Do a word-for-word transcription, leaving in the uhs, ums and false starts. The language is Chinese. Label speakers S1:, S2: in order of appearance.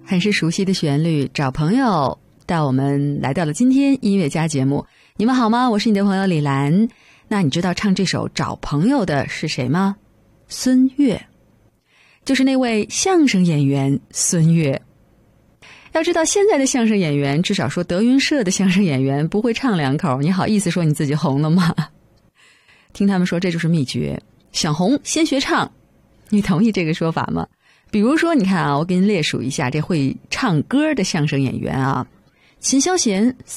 S1: 很是熟悉的旋律，找朋友带我们来到了今天音乐家节目。你们好吗？我是你的朋友李兰。那你知道唱这首找朋友的是谁吗？孙越，就是那位相声演员孙越。要知道现在的相声演员，至少说德云社的相声演员不会唱两口，你好意思说你自己红了吗？听他们说这就是秘诀，想红先学唱。你同意这个说法吗？比如说你看啊，我给你列数一下这会唱歌的相声演员啊，秦霄贤